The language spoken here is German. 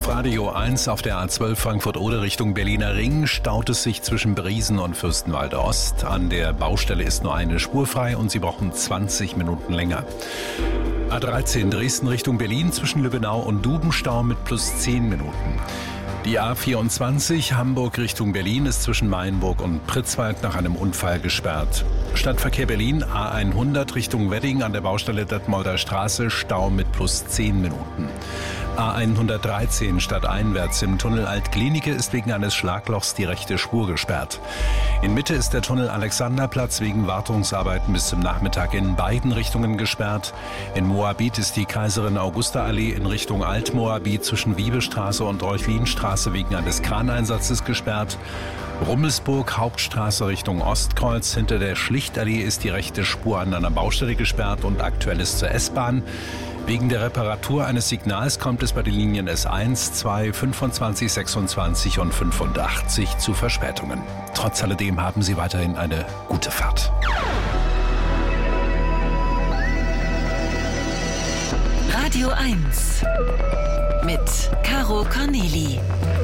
Radio 1 auf der A12 Frankfurt-Oder Richtung Berliner Ring staut es sich zwischen Briesen und Fürstenwalde Ost. An der Baustelle ist nur eine Spur frei und Sie brauchen 20 Minuten länger. A13 Dresden Richtung Berlin zwischen Lübbenau und Dubenstau mit plus 10 Minuten. Die A24 Hamburg Richtung Berlin ist zwischen Mayenburg und Pritzwalk nach einem Unfall gesperrt. Stadtverkehr Berlin A100 Richtung Wedding an der Baustelle Detmolder Straße, Stau mit plus 10 Minuten. A113 stadteinwärts im Tunnel Alt-Glienicke ist wegen eines Schlaglochs die rechte Spur gesperrt. In Mitte ist der Tunnel Alexanderplatz wegen Wartungsarbeiten bis zum Nachmittag in beiden Richtungen gesperrt. In Moabit ist die Kaiserin-Augusta-Allee in Richtung Alt-Moabit zwischen Wiebestraße und Reuchlinstraße wegen eines Kraneinsatzes gesperrt. Rummelsburg Hauptstraße Richtung Ostkreuz. Hinter der Schlichtallee ist die rechte Spur an einer Baustelle gesperrt und aktuell ist zur S-Bahn. Wegen der Reparatur eines Signals kommt es bei den Linien S1, 2, 25, 26 und 85 zu Verspätungen. Trotz alledem haben Sie weiterhin eine gute Fahrt. Radio 1 mit Caro Corneli.